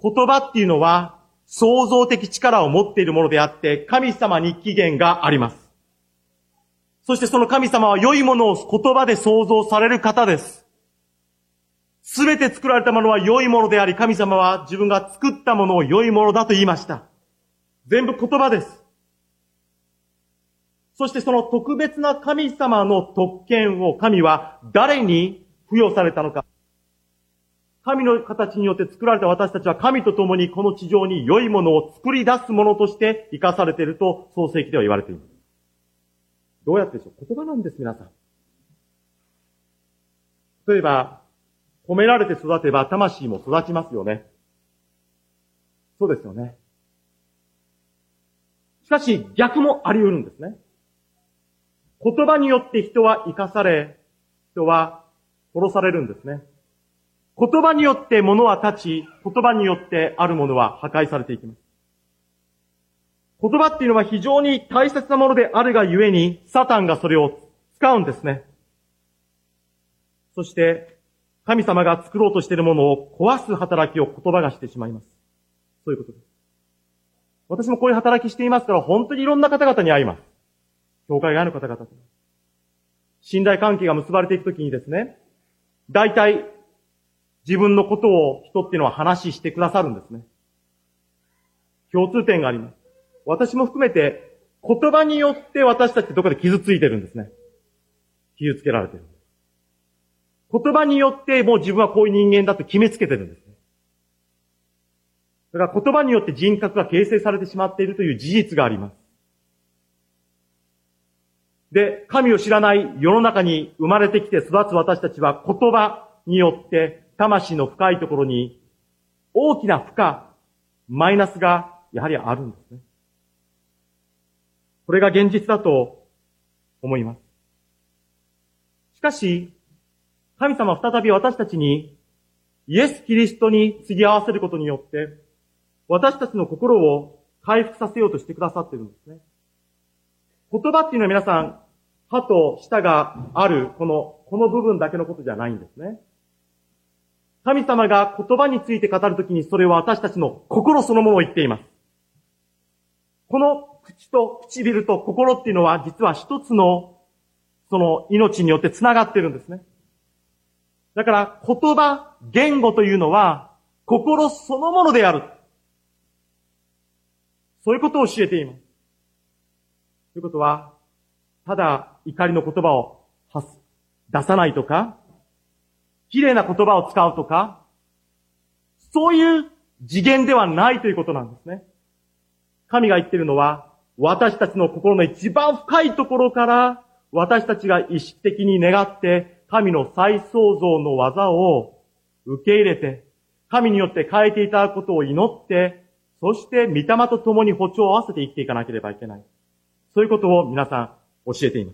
言葉っていうのは創造的力を持っているものであって、神様に起源があります。そしてその神様は良いものを言葉で創造される方です。すべて作られたものは良いものであり、神様は自分が作ったものを良いものだと言いました。全部言葉です。そしてその特別な神様の特権を神は誰に付与されたのか。神の形によって作られた私たちは神と共にこの地上に良いものを作り出すものとして生かされていると創世記では言われています。どうやってでしょう？言葉なんです、皆さん。例えば、褒められて育てば魂も育ちますよね。そうですよね。しかし逆もあり得るんですね。言葉によって人は生かされ、人は殺されるんですね。言葉によって物は立ち、言葉によってあるものは破壊されていきます。言葉っていうのは非常に大切なものであるがゆえに、サタンがそれを使うんですね。そして、神様が作ろうとしているものを壊す働きを言葉がしてしまいます。そういうことです。私もこういう働きしていますから、本当にいろんな方々に会います。教会外の方々と。信頼関係が結ばれていくときにですね、大体、自分のことを人っていうのは話してくださるんですね。共通点があります。私も含めて、言葉によって私たちってどこで傷ついてるんですね。傷つけられてる。言葉によってもう自分はこういう人間だと決めつけてるんですね。だから言葉によって人格が形成されてしまっているという事実があります。で、神を知らない世の中に生まれてきて育つ私たちは言葉によって魂の深いところに大きな負荷、マイナスがやはりあるんですね。これが現実だと思います。しかし、神様は再び私たちにイエス・キリストに継ぎ合わせることによって私たちの心を回復させようとしてくださっているんですね。言葉っていうのは皆さん、歯と舌があるこの部分だけのことじゃないんですね。神様が言葉について語るときにそれは私たちの心そのものを言っています。この口と唇と心っていうのは実は一つのその命によって繋がっているんですね。だから言葉、言語というのは心そのものである。そういうことを教えています。ということは、ただ怒りの言葉を出さないとか、綺麗な言葉を使うとか、そういう次元ではないということなんですね。神が言っているのは、私たちの心の一番深いところから、私たちが意識的に願って、神の再創造の技を受け入れて、神によって変えていただくことを祈って、そして御霊と共に歩調を合わせて生きていかなければいけない。そういうことを皆さん教えています。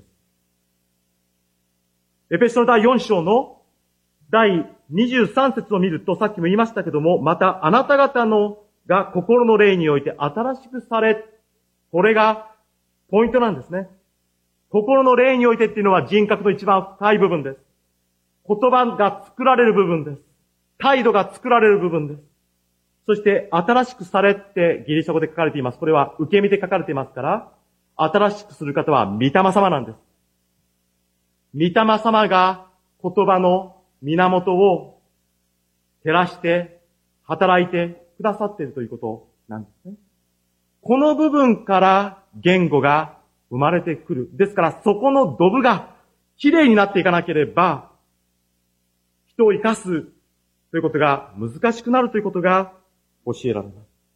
エペソの第4章の第23節を見ると、さっきも言いましたけども、またあなた方が心の霊において新しくされ、これがポイントなんですね。心の霊においてっていうのは人格の一番深い部分です。言葉が作られる部分です。態度が作られる部分です。そして新しくされってギリシャ語で書かれています。これは受け身で書かれていますから、新しくする方は御霊様なんです。御霊様が言葉の源を照らして働いてくださっているということなんですね。この部分から言語が生まれてくる。ですからそこのドブがきれいになっていかなければ、人を生かすということが難しくなるということが教えられます。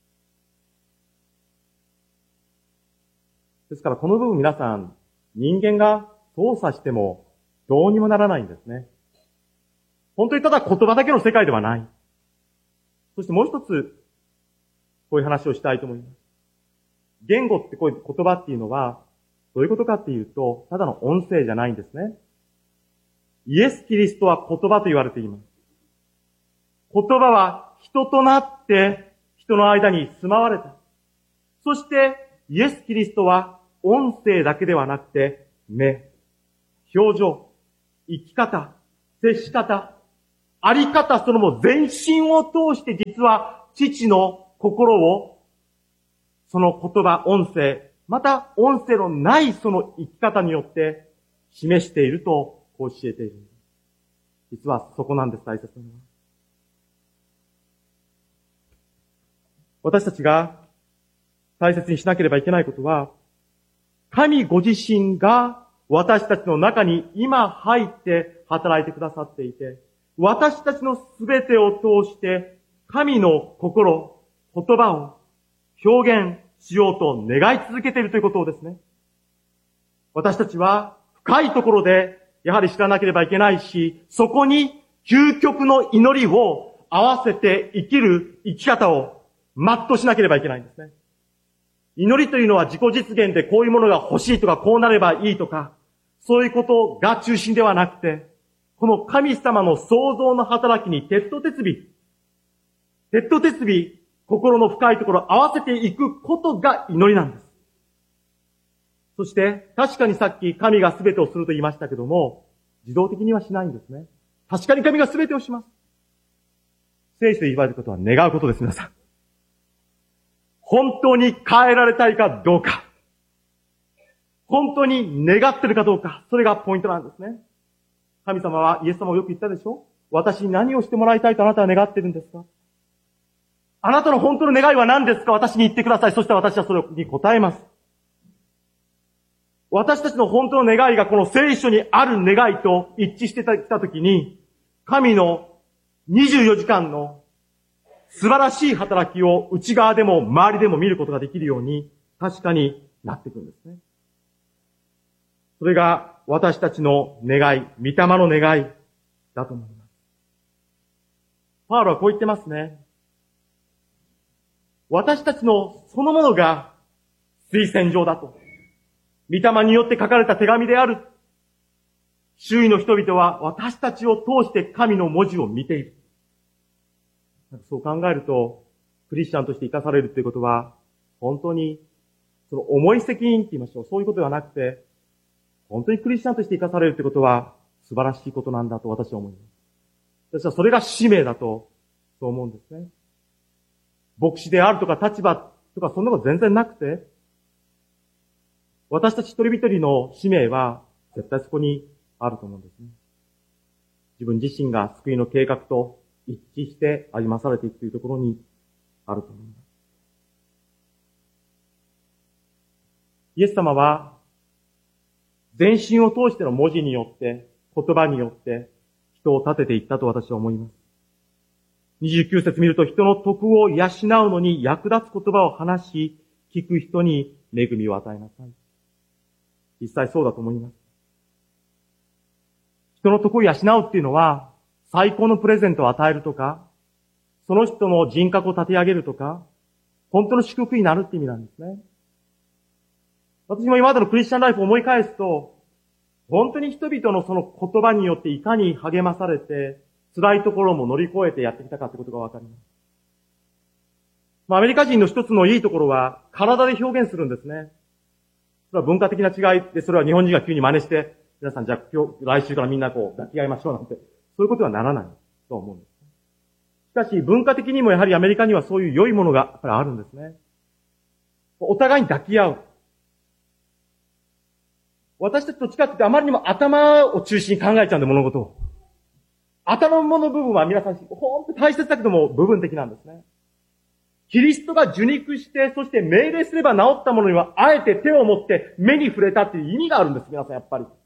ですからこの部分皆さん、人間が操作してもどうにもならないんですね。本当にただ言葉だけの世界ではない。そしてもう一つ、こういう話をしたいと思います。言語ってこういう言葉っていうのは、どういうことかっていうと、ただの音声じゃないんですね。イエス・キリストは言葉と言われています。言葉は人となって人の間に住まわれた。そしてイエス・キリストは音声だけではなくて、目、表情、生き方、接し方、あり方そのも全身を通して実は父の心を、その言葉、音声、また音声のないその生き方によって示していると教えている。実はそこなんです、大切なのは。私たちが大切にしなければいけないことは、神ご自身が私たちの中に今入って働いてくださっていて、私たちのすべてを通して神の心、言葉を表現しようと願い続けているということをですね。私たちは深いところでやはり知らなければいけないし、そこに究極の祈りを合わせて生きる生き方を全うしなければいけないんですね。祈りというのは自己実現でこういうものが欲しいとかこうなればいいとか、そういうことが中心ではなくて、この神様の創造の働きに徹頭徹尾、心の深いところを合わせていくことが祈りなんです。そして、確かにさっき神が全てをすると言いましたけども、自動的にはしないんですね。確かに神が全てをします。聖書で言われることは願うことです、皆さん。本当に変えられたいかどうか。本当に願ってるかどうか。それがポイントなんですね。神様は、イエス様もよく言ったでしょ？私に何をしてもらいたいとあなたは願ってるんですか？あなたの本当の願いは何ですか？私に言ってください。そして私はそれに答えます。私たちの本当の願いがこの聖書にある願いと一致してきたときに、神の24時間の素晴らしい働きを内側でも周りでも見ることができるように確かになっていくんですね。それが私たちの願い、御霊の願いだと思います。パウロはこう言ってますね。私たちのそのものが推薦状だと。御霊によって書かれた手紙である。周囲の人々は私たちを通して神の文字を見ている。そう考えると、クリスチャンとして生かされるということは、本当に、その重い責任って言いましょう。そういうことではなくて、本当にクリスチャンとして生かされるということは、素晴らしいことなんだと私は思います。私はそれが使命だと、そう思うんですね。牧師であるとか立場とかそんなこと全然なくて、私たち一人一人の使命は、絶対そこにあると思うんですね。自分自身が救いの計画と一致して歩まされていくというところにあると思います。イエス様は、全身を通しての文字によって、言葉によって人を立てていったと私は思います。29節見ると、人の徳を養うのに役立つ言葉を話し、聞く人に恵みを与えなさい。実際そうだと思います。人の徳を養うっていうのは、最高のプレゼントを与えるとか、その人の人格を立て上げるとか、本当の祝福になるって意味なんですね。私も今までのクリスチャンライフを思い返すと、本当に人々のその言葉によっていかに励まされて、辛いところも乗り越えてやってきたかってことがわかります。アメリカ人の一つのいいところは、体で表現するんですね。それは文化的な違いで、それは日本人が急に真似して、皆さんじゃあ来週からみんな抱き合いましょうなんて、そういうことはならないと思うんです。しかし文化的にもやはりアメリカにはそういう良いものがやっぱりあるんですね。お互いに抱き合う。私たちと近くてあまりにも頭を中心に考えちゃうんで物事を。頭の部分は皆さん、本当に大切だけども部分的なんですね。キリストが受肉して、そして命令すれば治ったものには、あえて手を持って目に触れたっていう意味があるんです、皆さんやっぱり。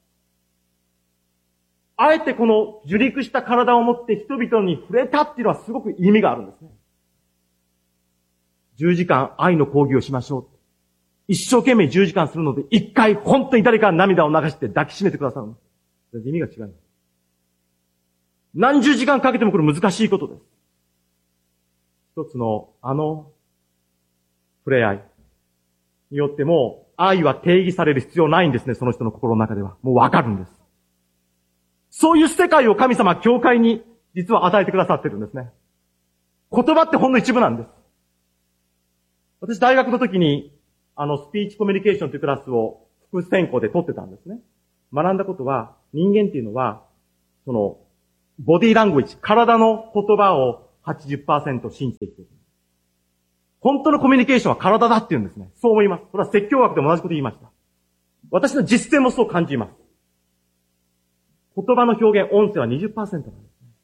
あえてこの受肉した体を持って人々に触れたっていうのはすごく意味があるんですね。10時間愛の講義をしましょう。一生懸命10時間するので、一回本当に誰かが涙を流して抱きしめてくださるの。全然意味が違う。何十時間かけてもこれ難しいことです。一つの触れ合いによっても愛は定義される必要ないんですね、その人の心の中では。もうわかるんです。そういう世界を神様は教会に実は与えてくださってるんですね。言葉ってほんの一部なんです。私大学の時にスピーチコミュニケーションというクラスを副専攻で取ってたんですね。学んだことは人間っていうのはボディーラングエッジ、体の言葉を 80% 信じてきている。 本当のコミュニケーションは体だって言うんですね。そう思います。これは説教学でも同じこと言いました。私の実践もそう感じます。言葉の表現、音声は 20% なんですね。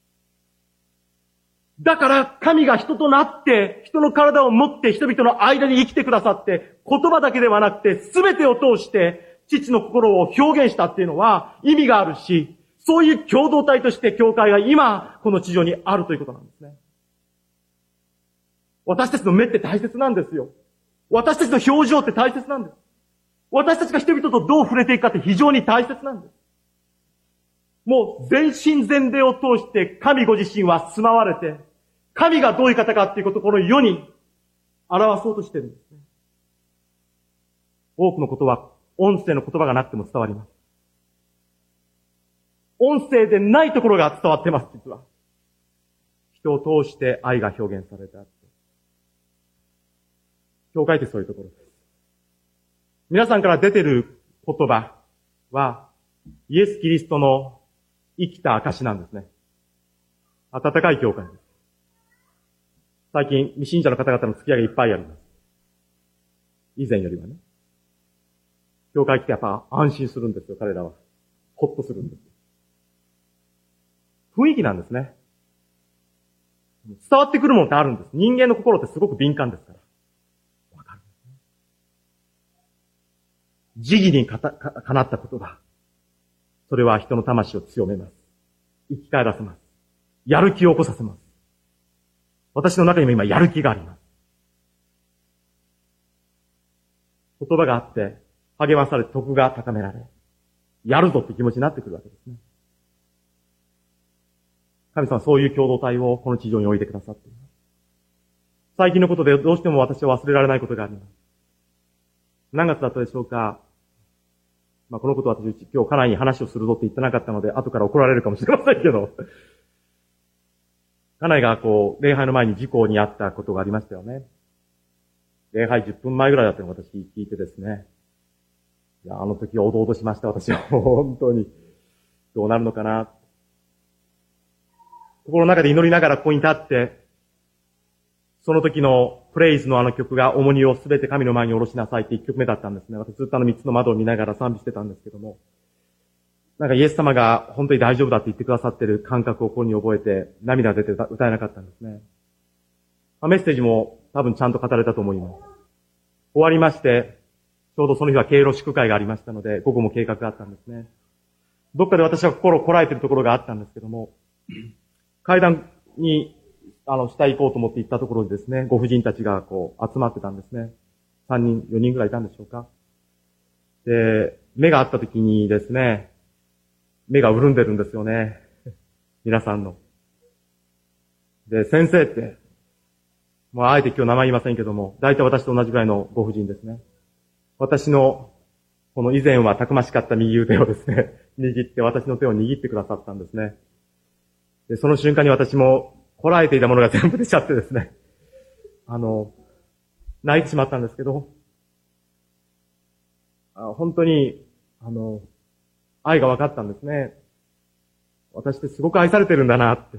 だから、神が人となって、人の体を持って人々の間に生きてくださって、言葉だけではなくて、すべてを通して、父の心を表現したっていうのは意味があるし、そういう共同体として教会が今、この地上にあるということなんですね。私たちの目って大切なんですよ。私たちの表情って大切なんです。私たちが人々とどう触れていくかって非常に大切なんです。もう全身全霊を通して神ご自身は住まわれて、神がどういう方かっていうことをこの世に表そうとしているんですね。多くのことは音声の言葉がなくても伝わります。音声でないところが伝わってます、実は。人を通して愛が表現された。教会ってそういうところです。皆さんから出てる言葉は、イエス・キリストの生きた証なんですね。温かい教会です。最近、未信者の方々の付き合いがいっぱいあります。以前よりはね。教会来てやっぱ安心するんですよ、彼らは。ほっとするんです。雰囲気なんですね。伝わってくるものってあるんです。人間の心ってすごく敏感ですから。わかる。慈義にかなったことだ。それは人の魂を強めます。生き返らせます。やる気を起こさせます。私の中にも今やる気があります。言葉があって、励まされ、徳が高められ、やるぞって気持ちになってくるわけですね。神様はそういう共同体をこの地上に置いてくださっています。最近のことでどうしても私は忘れられないことがあります。何月だったでしょうか。このことは私今日家内に話をするぞって言ってなかったので、後から怒られるかもしれませんけど、家内が礼拝の前に事故に遭ったことがありましたよね。礼拝10分前ぐらいだったのを私聞いてですね。いや、あの時おどおどしました、私は。本当に。どうなるのかな。心の中で祈りながらここに立って、その時のプレイズのあの曲が重荷をすべて神の前に下ろしなさいって1曲目だったんですね。私ずっと3つの窓を見ながら賛美してたんですけども、なんかイエス様が本当に大丈夫だって言ってくださってる感覚をここに覚えて涙が出て歌えなかったんですね。メッセージも多分ちゃんと語れたと思います。終わりまして、ちょうどその日は敬老祝会がありましたので、午後も計画があったんですね。どっかで私は心をこらえているところがあったんですけども、階段に、下行こうと思って行ったところでですね、ご婦人たちが集まってたんですね。3人、4人ぐらいいたんでしょうか。で、目が合った時にですね、目が潤んでるんですよね。皆さんの。で、先生って、あえて今日名前言いませんけども、大体私と同じぐらいのご婦人ですね。私の、この以前はたくましかった右腕をですね、握って私の手を握ってくださったんですね。で、その瞬間に私も、こらえていたものが全部出ちゃってですね、泣いてしまったんですけど、本当に、愛が分かったんですね。私ってすごく愛されてるんだなって。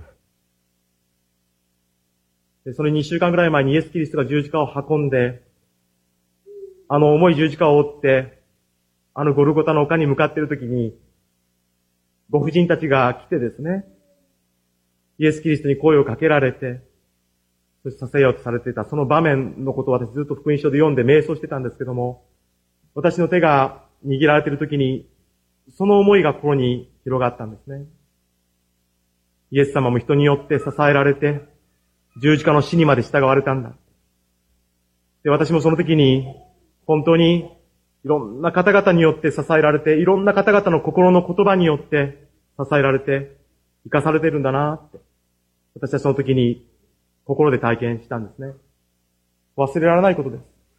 で、その2週間ぐらい前にイエス・キリストが十字架を運んで、重い十字架を追って、ゴルゴタの丘に向かっているときに、ご婦人たちが来てですね、イエス・キリストに声をかけられて、そしてさせようとされていた、その場面のことを私ずっと福音書で読んで瞑想してたんですけども、私の手が握られているときに、その思いが心に広がったんですね。イエス様も人によって支えられて、十字架の死にまで従われたんだ。で、私もその時に、本当にいろんな方々によって支えられて、いろんな方々の心の言葉によって支えられて、生かされているんだなって。私はその時に心で体験したんですね。忘れられないことです。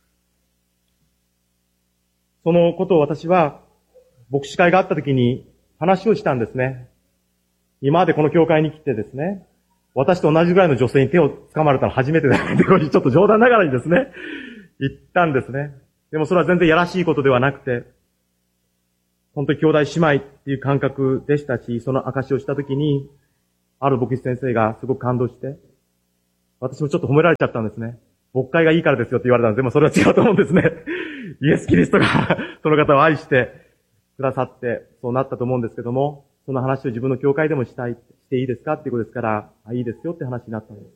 そのことを私は、牧師会があった時に話をしたんですね。今までこの教会に来てですね、私と同じぐらいの女性に手を掴まれたの初めてだって、ちょっと冗談ながらにですね、言ったんですね。でもそれは全然やらしいことではなくて、本当に兄弟姉妹っていう感覚でしたし、その証しをしたときに、ある牧師先生がすごく感動して、私もちょっと褒められちゃったんですね。 牧会がいいからですよって言われたんです。でもそれは違うと思うんですね。イエス・キリストがその方を愛してくださって、そうなったと思うんですけども、その話を自分の教会でもしていいですかっていうことですから、いいですよって話になったんです。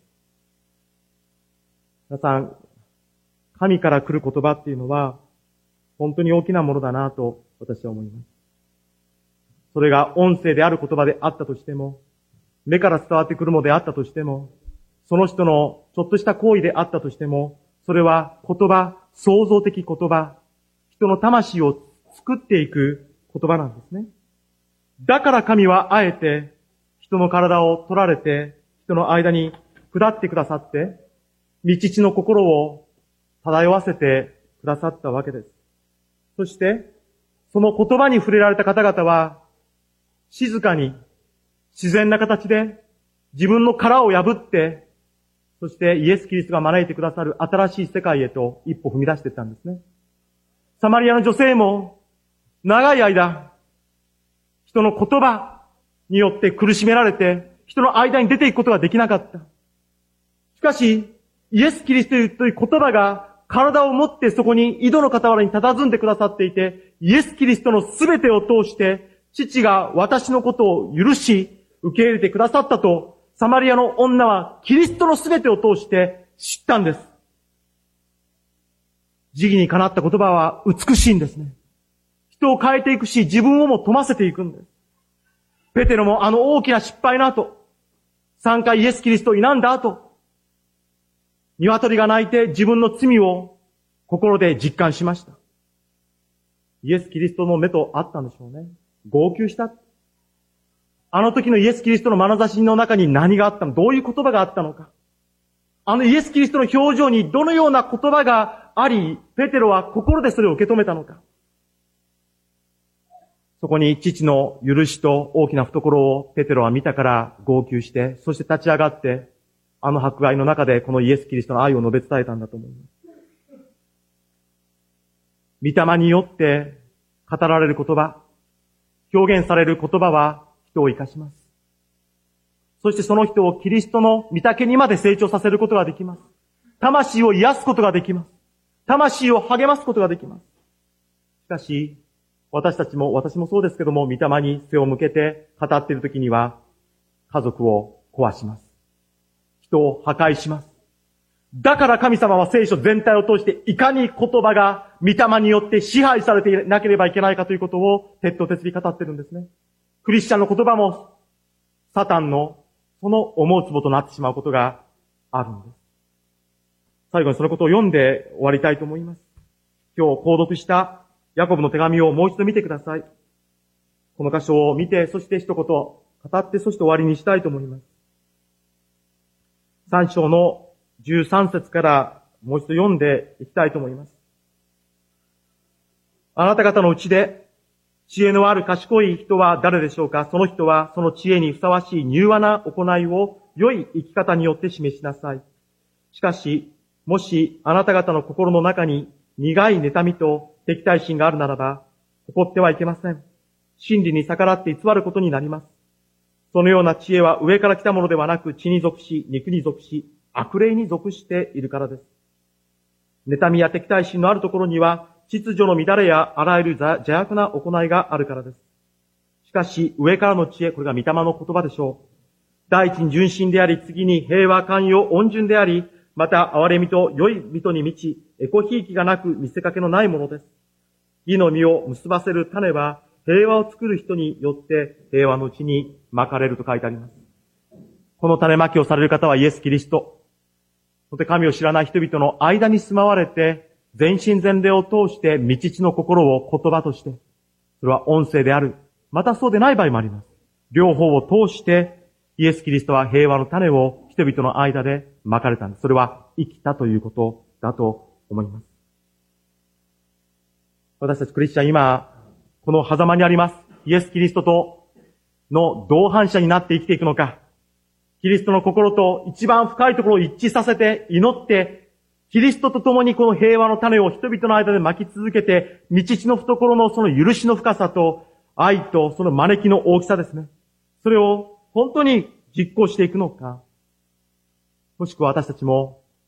皆さん、神から来る言葉っていうのは、本当に大きなものだなと私は思います。それが音声である言葉であったとしても、目から伝わってくるものであったとしても、その人のちょっとした行為であったとしても、それは言葉、創造的言葉、人の魂を作っていく言葉なんですね。だから神はあえて人の体を取られて、人の間に下ってくださって、御父の心を漂わせてくださったわけです。そして、その言葉に触れられた方々は、静かに、自然な形で、自分の殻を破って、そしてイエス・キリストが招いてくださる新しい世界へと一歩踏み出していったんですね。サマリアの女性も、長い間、人の言葉によって苦しめられて、人の間に出ていくことができなかった。しかし、イエス・キリストという言葉が体を持ってそこに井戸の傍らに佇んでくださっていて、イエス・キリストのすべてを通して、父が私のことを許し、受け入れてくださったと、サマリアの女はキリストのすべてを通して知ったんです。時義にかなった言葉は美しいんですね。人を変えていくし、自分をも富ませていくんです。ペテロもあの大きな失敗の後、3回イエス・キリストを否んだ後、鶏が鳴いて自分の罪を心で実感しました。イエス・キリストの目とあったんでしょうね。号泣した。あの時のイエス・キリストの眼差しの中に何があったの？どういう言葉があったのか。あのイエス・キリストの表情にどのような言葉があり、ペテロは心でそれを受け止めたのか。そこに父の許しと大きな懐をペテロは見たから号泣して、そして立ち上がって、あの迫害の中でこのイエス・キリストの愛を述べ伝えたんだと思います。御霊によって語られる言葉、表現される言葉は人を生かします。そしてその人をキリストの御岳にまで成長させることができます。魂を癒すことができます。魂を励ますことができます。しかし、私もそうですけども、御霊に背を向けて語っているときには、家族を壊します。人を破壊します。だから神様は聖書全体を通していかに言葉が御霊によって支配されていなければいけないかということを徹頭徹尾語っているんですね。クリスチャンの言葉もサタンのその思う壺となってしまうことがあるんです。最後にそのことを読んで終わりたいと思います。今日購読したヤコブの手紙をもう一度見てください。この箇所を見て、そして一言語って、そして終わりにしたいと思います。3章の13節からもう一度読んでいきたいと思います。あなた方のうちで知恵のある賢い人は誰でしょうか？その人はその知恵にふさわしい柔和な行いを良い生き方によって示しなさい。しかし、もしあなた方の心の中に苦い妬みと敵対心があるならば、誇ってはいけません。真理に逆らって偽ることになります。そのような知恵は上から来たものではなく、血に属し、肉に属し、悪霊に属しているからです。妬みや敵対心のあるところには、秩序の乱れやあらゆる邪悪な行いがあるからです。しかし、上からの知恵、これが御霊の言葉でしょう。第一に純真であり、次に平和、寛容、温順であり、また憐れみと良い意図に満ち、エコひいきがなく見せかけのないものです。義の実を結ばせる種は、平和を作る人によって平和のうちにまかれると書いてあります。この種まきをされる方はイエス・キリスト。そして神を知らない人々の間に住まわれて、全身全霊を通して御父の心を言葉として、それは音声である。またそうでない場合もあります。両方を通して、イエス・キリストは平和の種を人々の間でまかれたんです。それは生きたということだと思います。私たちクリスチャン今、この狭間にあります。イエス・キリストとの同伴者になって生きていくのか、キリストの心と一番深いところを一致させて祈って、キリストと共にこの平和の種を人々の間で巻き続けて、御父の懐のその許しの深さと愛とその招きの大きさですね。それを本当に実行していくのか、もしくは私たちも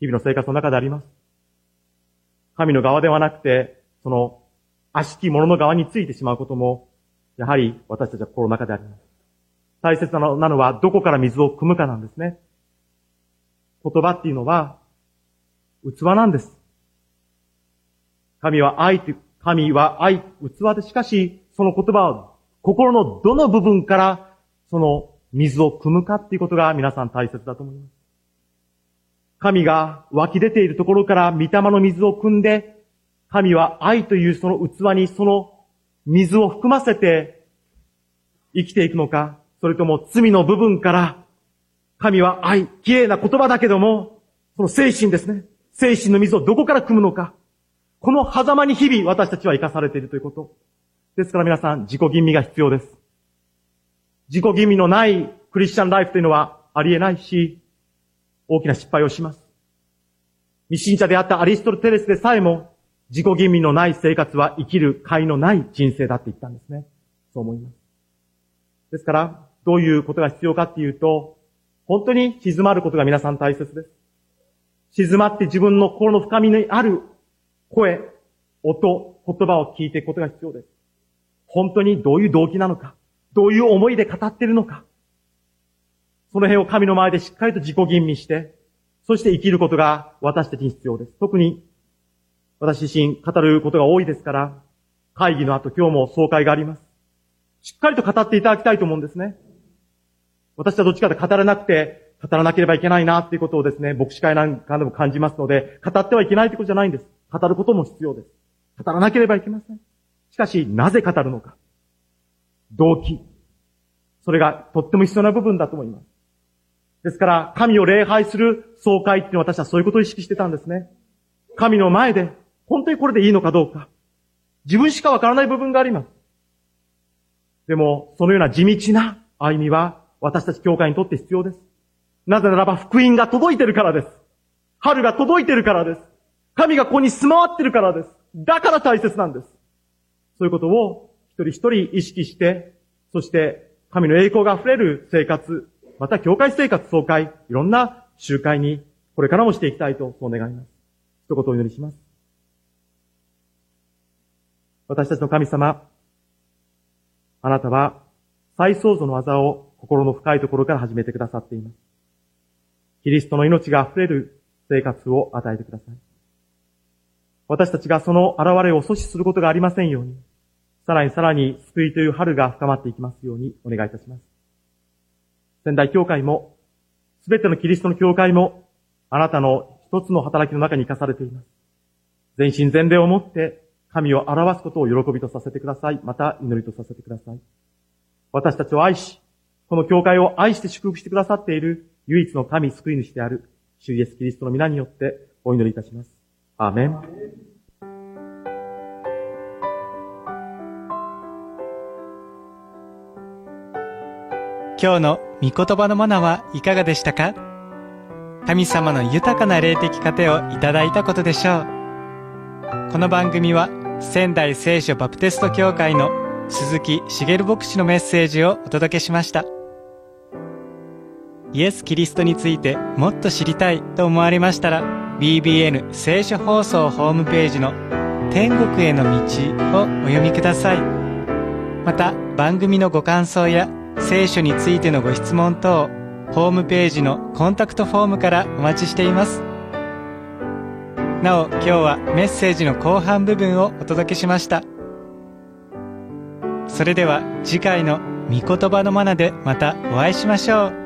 日々の生活の中であります。神の側ではなくて、その悪しき者の側についてしまうことも、やはり私たちは心の中であります。大切なのはどこから水を汲むかなんですね。言葉っていうのは器なんです。神は愛、器でしかし、その言葉を心のどの部分からその水を汲むかっていうことが皆さん大切だと思います。神が湧き出ているところから御霊の水を汲んで、神は愛というその器にその水を含ませて生きていくのか、それとも罪の部分から神は愛、綺麗な言葉だけども、その精神ですね。精神の水をどこから汲むのか。この狭間に日々私たちは生かされているということ。ですから皆さん、自己吟味が必要です。自己吟味のないクリスチャンライフというのはありえないし、大きな失敗をします。未信者であったアリストテレスでさえも、自己吟味のない生活は生きる甲斐のない人生だって言ったんですね。そう思います。ですから、どういうことが必要かっていうと、本当に静まることが皆さん大切です。静まって自分の心の深みにある声、音、言葉を聞いていくことが必要です。本当にどういう動機なのか、どういう思いで語っているのか、その辺を神の前でしっかりと自己吟味して、そして生きることが私たちに必要です。特に私自身語ることが多いですから、会議の後今日も総会があります。しっかりと語っていただきたいと思うんですね。私はどっちかで語らなくて、語らなければいけないなっていうことをですね、牧師会なんかでも感じますので、語ってはいけないってことじゃないんです。語ることも必要です。語らなければいけません。しかし、なぜ語るのか。動機。それがとっても必要な部分だと思います。ですから、神を礼拝する総会っていうのは私はそういうことを意識してたんですね。神の前で、本当にこれでいいのかどうか。自分しかわからない部分があります。でも、そのような地道な歩みは、私たち教会にとって必要です。なぜならば、福音が届いているからです。春が届いているからです。神がここに住まわっているからです。だから大切なんです。そういうことを一人一人意識して、そして神の栄光が溢れる生活、また教会生活、総会、いろんな集会にこれからもしていきたいとそう願います。一言お祈りします。私たちの神様、あなたは再創造の技を心の深いところから始めてくださっています。キリストの命が溢れる生活を与えてください。私たちがその現れを阻止することがありませんように、さらに救いという春が深まっていきますようにお願いいたします。仙台教会も、すべてのキリストの教会も、あなたの一つの働きの中に生かされています。全身全霊をもって神を表すことを喜びとさせてください。また祈りとさせてください。私たちを愛し、この教会を愛して祝福してくださっている唯一の神救い主である主イエスキリストの皆によってお祈りいたします。アーメン。 今日の御言葉のマナはいかがでしたか？神様の豊かな霊的糧をいただいたことでしょう。この番組は仙台聖書バプテスト教会の鈴木茂牧師のメッセージをお届けしました。イエス・キリストについてもっと知りたいと思われましたら、BBN 聖書放送ホームページの天国への道をお読みください。また番組のご感想や聖書についてのご質問等、ホームページのコンタクトフォームからお待ちしています。なお、今日はメッセージの後半部分をお届けしました。それでは次回の御言葉のマナでまたお会いしましょう。